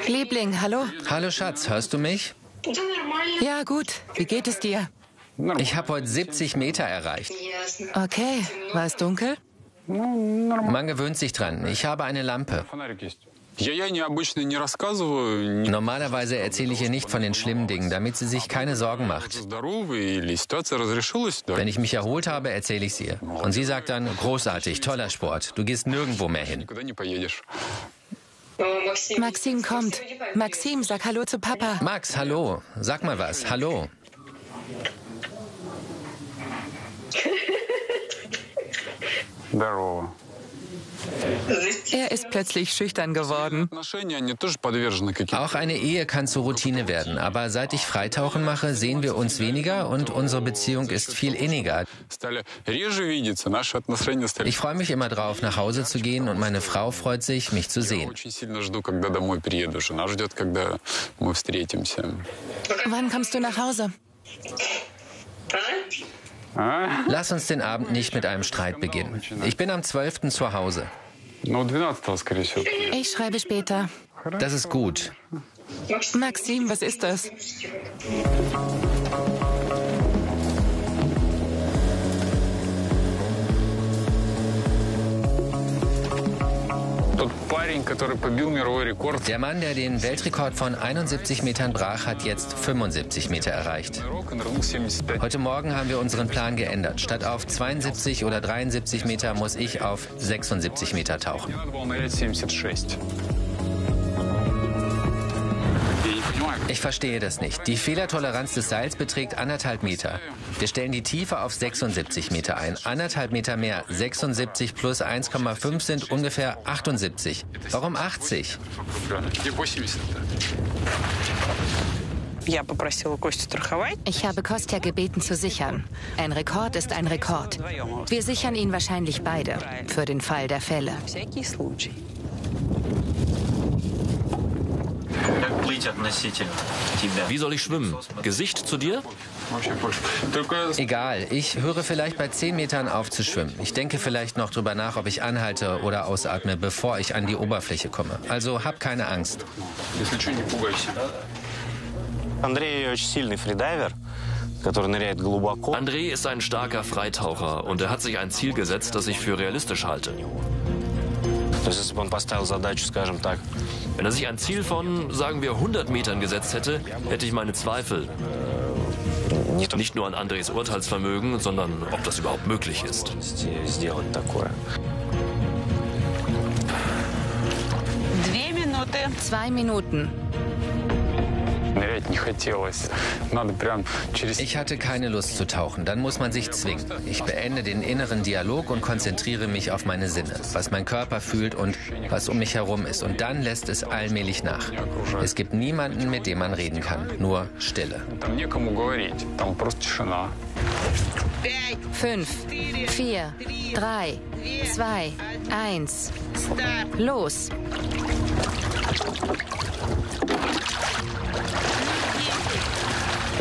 Liebling, hallo? Hallo Schatz, hörst du mich? Ja, gut. Wie geht es dir? Ich habe heute 70 Meter erreicht. Okay. War es dunkel? Man gewöhnt sich dran. Ich habe eine Lampe. Normalerweise erzähle ich ihr nicht von den schlimmen Dingen, damit sie sich keine Sorgen macht. Wenn ich mich erholt habe, erzähle ich es ihr. Und sie sagt dann, großartig, toller Sport, du gehst nirgendwo mehr hin. Maxim kommt. Maxim, sag Hallo zu Papa. Max, hallo. Sag mal was. Hallo. Er ist plötzlich schüchtern geworden. Auch eine Ehe kann zur Routine werden, aber seit ich Freitauchen mache, sehen wir uns weniger und unsere Beziehung ist viel inniger. Ich freue mich immer drauf, nach Hause zu gehen und meine Frau freut sich, mich zu sehen. Wann kommst du nach Hause? Lass uns den Abend nicht mit einem Streit beginnen. Ich bin am 12. zu Hause. Ich schreibe später. Das ist gut. Maxim, was ist das? Der Mann, der den Weltrekord von 71 Metern brach, hat jetzt 75 Meter erreicht. Heute Morgen haben wir unseren Plan geändert. Statt auf 72 oder 73 Meter muss ich auf 76 Meter tauchen. Ich verstehe das nicht. Die Fehlertoleranz des Seils beträgt 1,5 Meter. Wir stellen die Tiefe auf 76 Meter ein. 1,5 Meter mehr. 76 plus 1,5 sind ungefähr 78. Warum 80? Ich habe Kostja gebeten zu sichern. Ein Rekord ist ein Rekord. Wir sichern ihn wahrscheinlich beide. Für den Fall der Fälle. Wie soll ich schwimmen? Gesicht zu dir? Egal, ich höre vielleicht bei 10 Metern auf zu schwimmen. Ich denke vielleicht noch drüber nach, ob ich anhalte oder ausatme, bevor ich an die Oberfläche komme. Also hab keine Angst. André ist ein starker Freitaucher und er hat sich ein Ziel gesetzt, das ich für realistisch halte. Wenn er sich ein Ziel von, sagen wir, 100 Metern gesetzt hätte, hätte ich meine Zweifel. Nicht nur an Andres Urteilsvermögen, sondern ob das überhaupt möglich ist. 2 Minuten. Ich hatte keine Lust zu tauchen, dann muss man sich zwingen. Ich beende den inneren Dialog und konzentriere mich auf meine Sinne, was mein Körper fühlt und was um mich herum ist. Und dann lässt es allmählich nach. Es gibt niemanden, mit dem man reden kann, nur Stille. 5, 4, 3, 2, 1. Los!